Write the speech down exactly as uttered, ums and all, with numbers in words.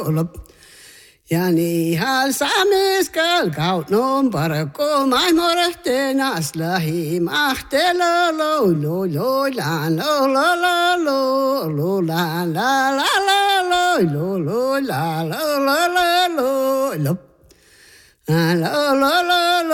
Ja niin hal saamiskal kautnon parko maimorehteen aslahi mahtelo lo lo lo la lo lo lo lo lo la la la la lo lo lo la lo lo lo lo lo lo lo lo